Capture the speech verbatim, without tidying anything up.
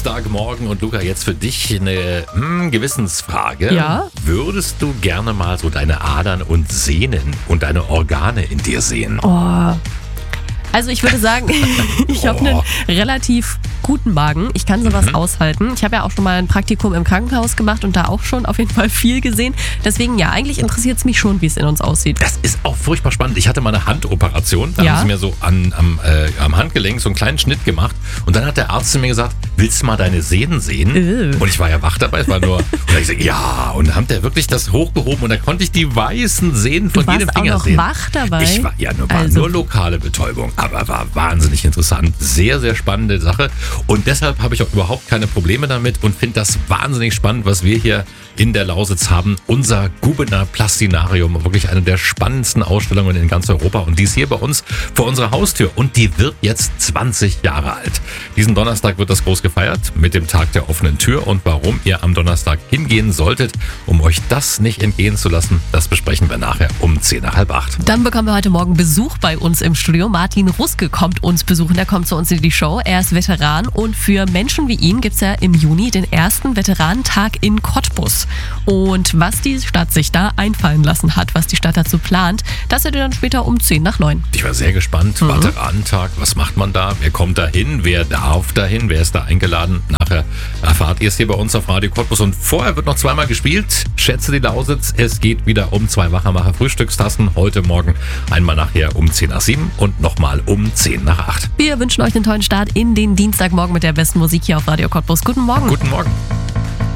Dienstagmorgen und Luca, jetzt für dich eine hm, Gewissensfrage. Ja? Würdest du gerne mal so deine Adern und Sehnen und deine Organe in dir sehen? Oh. Also ich würde sagen, ich habe einen Oh. relativ guten Magen. Ich kann sowas Mhm. aushalten. Ich habe ja auch schon mal ein Praktikum im Krankenhaus gemacht und da auch schon auf jeden Fall viel gesehen. Deswegen ja, eigentlich interessiert es mich schon, wie es in uns aussieht. Das ist auch furchtbar spannend. Ich hatte mal eine Handoperation. Da Ja? haben sie mir so an, am, äh, am Handgelenk so einen kleinen Schnitt gemacht. Und dann hat der Arzt zu mir gesagt, willst du mal deine Sehnen sehen? Äh. Und ich war ja wach dabei. Es war nur, und da hab ich gesagt, ja. Und dann hat der wirklich das hochgehoben und da konnte ich die weißen Sehnen von Du warst jedem auch Finger noch sehen. wach dabei? Ich war ja nur, war Also- nur lokale Betäubung, aber war wahnsinnig interessant. Sehr, sehr spannende Sache. Und deshalb habe ich auch überhaupt keine Probleme damit und finde das wahnsinnig spannend, was wir hier in der Lausitz haben. Unser Gubener Plastinarium, wirklich eine der spannendsten Ausstellungen in ganz Europa. Und die ist hier bei uns vor unserer Haustür. Und die wird jetzt zwanzig Jahre alt. Diesen Donnerstag wird das groß gefeiert mit dem Tag der offenen Tür. Und warum ihr am Donnerstag hingehen solltet, um euch das nicht entgehen zu lassen, das besprechen wir nachher um zehn nach halb acht. Dann bekommen wir heute Morgen Besuch bei uns im Studio. Martin Ruske kommt uns besuchen, der kommt zu uns in die Show. Er ist Veteran und für Menschen wie ihn gibt es ja im Juni den ersten Veteranentag in Cottbus. Und was die Stadt sich da einfallen lassen hat, was die Stadt dazu plant, das hört ihr dann später um zehn nach neun. Ich war sehr gespannt. Mhm. Veteranentag, was macht man da? Wer kommt da hin? Wer darf da hin? Wer ist da eingeladen? Nachher erfahrt ihr es hier bei uns auf Radio Cottbus. Und vorher wird noch zweimal gespielt. Schätze die Lausitz. Es geht wieder um zwei Wachermacher Frühstückstassen. Heute Morgen einmal nachher um zehn nach sieben und nochmal um zehn nach acht. Wir wünschen euch einen tollen Start in den Dienstagmorgen mit der besten Musik hier auf Radio Cottbus. Guten Morgen. Guten Morgen.